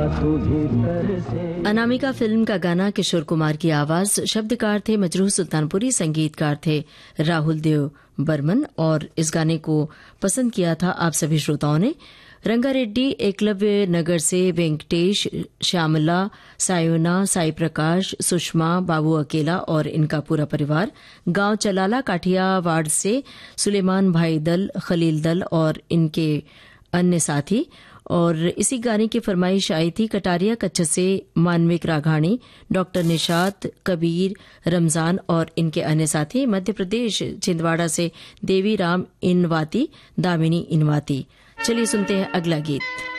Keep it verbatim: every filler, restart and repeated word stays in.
तू भीतर से। अनामिका फिल्म का गाना किशोर कुमार की आवाज, शब्दकार थे मजरूह सुल्तानपुरी, संगीतकार थे राहुल देव बर्मन और इस गाने को पसंद किया था आप सभी श्रोताओं ने। रंगारेड्डी एकलव्य नगर से वेंकटेश, श्यामला, सायोना, साई प्रकाश, सुषमा, बाबू अकेला और इनका पूरा परिवार, गांव चलाला काठियावाड़ से सुलेमान भाई दल, खलील दल और इनके अन्य साथी। और इसी गाने की फरमाइश आई थी कटारिया कच्छ से मानविक राघाणी, डॉक्टर निशात, कबीर, रमजान और इनके अन्य साथी। मध्य प्रदेश छिंदवाड़ा से देवी राम इनवाती, दामिनी इनवाती। चलिए सुनते हैं अगला गीत।